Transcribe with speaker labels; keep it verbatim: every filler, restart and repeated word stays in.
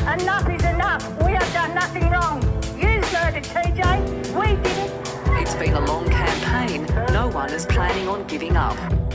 Speaker 1: Enough is enough. We have done nothing wrong. You murdered T J. We did it.
Speaker 2: It's been a long campaign. No one is planning on giving up.